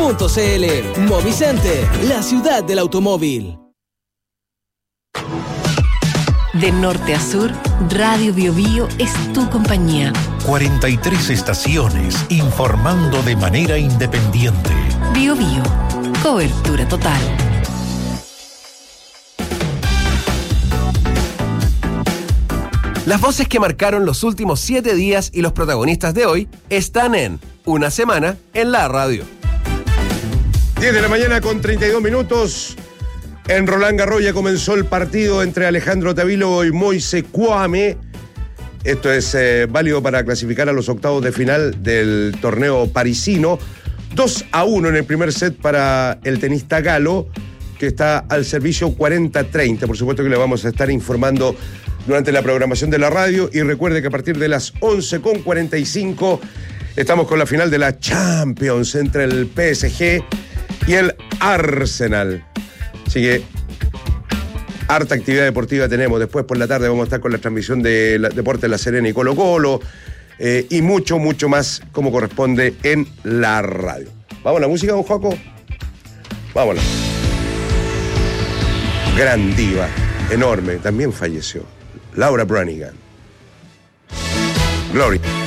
Movicenter, la ciudad del automóvil. De norte a sur, Radio Bio Bio es tu compañía. 43 estaciones informando de manera independiente. Bio Bio, cobertura total. Las voces que marcaron los últimos 7 días y los protagonistas de hoy están en Una Semana en la Radio. 10 de la mañana con 32 minutos. En Roland Garros ya comenzó el partido entre Alejandro Tavilo y Moise Kouame. Esto es válido para clasificar a los octavos de final del torneo parisino. 2-1 en el primer set para el tenista galo, que está al servicio 40-30. Por supuesto que le vamos a estar informando durante la programación de la radio. Y recuerde que a partir de las 11:45 estamos con la final de la Champions entre el PSG y el Arsenal. Así que harta actividad deportiva tenemos. Después por la tarde vamos a estar con la transmisión de Deportes La Serena y Colo Colo, y mucho más como corresponde en la radio. ¿Vamos a la música, don Joaco? Vámonos. Gran diva, enorme, también falleció. Laura Branigan. Glory.